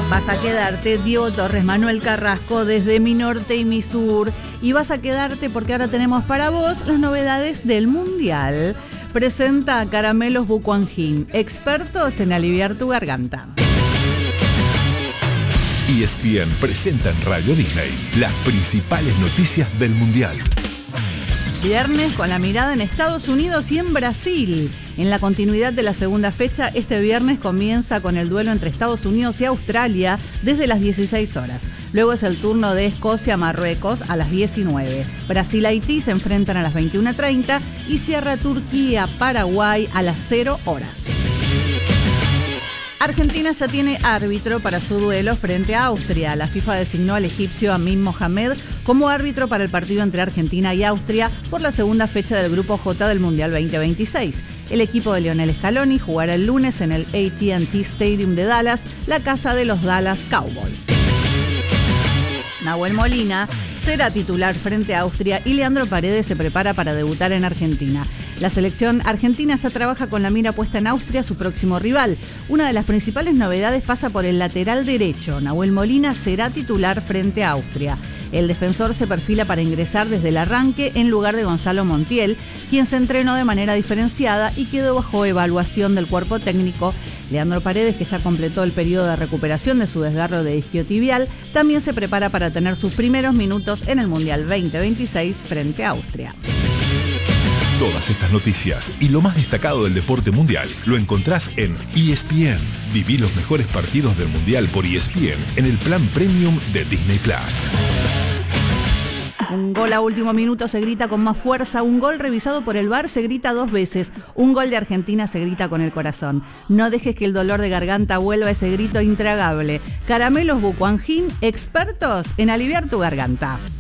Vas a quedarte, Diego Torres, Manuel Carrasco, desde Mi Norte y Mi Sur. Y vas a quedarte porque ahora tenemos para vos las novedades del Mundial. Presenta Caramelos Bucuangín, expertos en aliviar tu garganta. ESPN presenta en Radio Disney las principales noticias del Mundial. Viernes con la mirada en Estados Unidos y en Brasil. En la continuidad de la segunda fecha, este viernes comienza con el duelo entre Estados Unidos y Australia desde las 16 horas. Luego es el turno de Escocia-Marruecos a las 19. Brasil-Haití se enfrentan a las 21:30 y cierra Turquía-Paraguay a las 0 horas. Argentina ya tiene árbitro para su duelo frente a Austria. La FIFA designó al egipcio Amin Mohamed como árbitro para el partido entre Argentina y Austria por la segunda fecha del Grupo J del Mundial 2026. El equipo de Lionel Scaloni jugará el lunes en el AT&T Stadium de Dallas, la casa de los Dallas Cowboys. Nahuel Molina será titular frente a Austria y Leandro Paredes se prepara para debutar en Argentina. La selección argentina ya trabaja con la mira puesta en Austria, su próximo rival. Una de las principales novedades pasa por el lateral derecho. Nahuel Molina será titular frente a Austria. El defensor se perfila para ingresar desde el arranque en lugar de Gonzalo Montiel, quien se entrenó de manera diferenciada y quedó bajo evaluación del cuerpo técnico. Leandro Paredes, que ya completó el periodo de recuperación de su desgarro de isquiotibial, también se prepara para tener sus primeros minutos en el Mundial 2026 frente a Austria. Todas estas noticias y lo más destacado del deporte mundial lo encontrás en ESPN. Viví los mejores partidos del Mundial por ESPN en el plan premium de Disney Plus. Un gol a último minuto se grita con más fuerza, un gol revisado por el VAR se grita 2 veces, un gol de Argentina se grita con el corazón. No dejes que el dolor de garganta vuelva a ese grito intragable. Caramelos Bucuangín, expertos en aliviar tu garganta.